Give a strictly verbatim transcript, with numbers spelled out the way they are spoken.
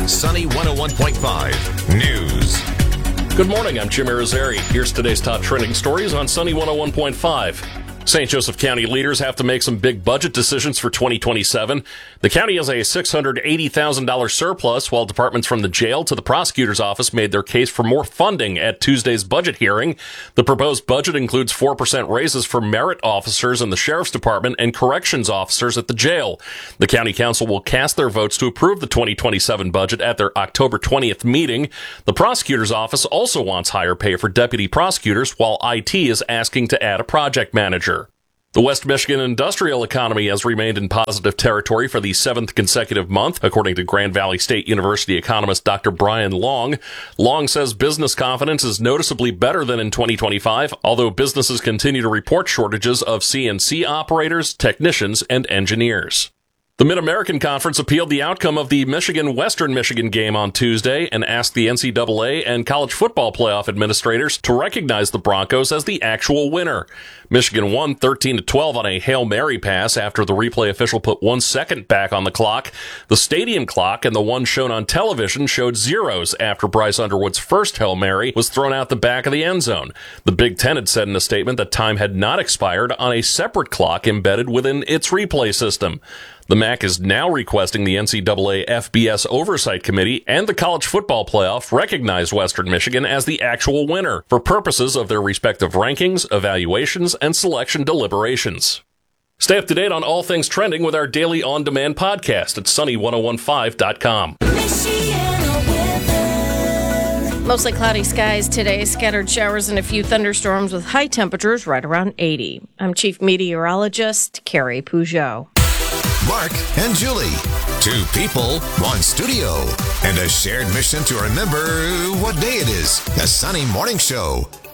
Sunny one oh one point five News. Good morning, I'm Jim Irizarry. Here's today's top trending stories on Sunny one oh one point five. Saint Joseph County leaders have to make some big budget decisions for twenty twenty-seven. The county has a six hundred eighty thousand dollars surplus, while departments from the jail to the prosecutor's office made their case for more funding at Tuesday's budget hearing. The proposed budget includes four percent raises for merit officers in the sheriff's department and corrections officers at the jail. The county council will cast their votes to approve the twenty twenty-seven budget at their October twentieth meeting. The prosecutor's office also wants higher pay for deputy prosecutors, while I T is asking to add a project manager. The West Michigan industrial economy has remained in positive territory for the seventh consecutive month, according to Grand Valley State University economist Doctor Brian Long. Long says business confidence is noticeably better than in twenty twenty-five, although businesses continue to report shortages of C N C operators, technicians, and engineers. The Mid-American Conference appealed the outcome of the Michigan-Western Michigan game on Tuesday and asked the N C double A and college football playoff administrators to recognize the Broncos as the actual winner. Michigan won thirteen to twelve on a Hail Mary pass after the replay official put one second back on the clock. The stadium clock and the one shown on television showed zeros after Bryce Underwood's first Hail Mary was thrown out the back of the end zone. The Big Ten had said in a statement that time had not expired on a separate clock embedded within its replay system. The M A C is now requesting the N C double A F B S Oversight Committee and the College Football Playoff recognize Western Michigan as the actual winner for purposes of their respective rankings, evaluations, and selection deliberations. Stay up to date on all things trending with our daily on-demand podcast at sunny ten fifteen dot com. Mostly cloudy skies today, scattered showers and a few thunderstorms with high temperatures right around eighty. I'm Chief Meteorologist Carrie Peugeot. Mark and Julie. Two people, one studio, and a shared mission to remember what day it is. The Sunny Morning Show.